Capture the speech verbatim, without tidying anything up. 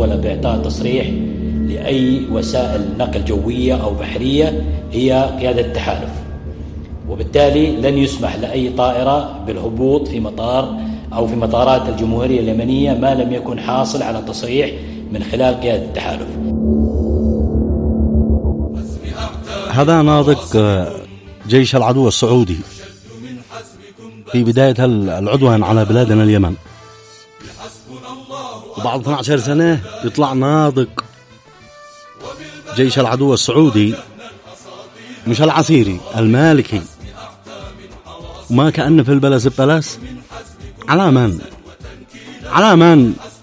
أولا بإعطاء تصريح لأي وسائل نقل جوية أو بحرية هي قيادة التحالف، وبالتالي لن يسمح لأي طائرة بالهبوط في مطار أو في مطارات الجمهورية اليمنية ما لم يكن حاصل على تصريح من خلال قيادة التحالف. هذا ناطق جيش العدو السعودي في بداية العدوان على بلادنا اليمن، وبعد اثنتي عشرة سنة يطلع ناطق جيش العدو السعودي مش العسيري المالكي، وما كأن في البلس بلس. على من على من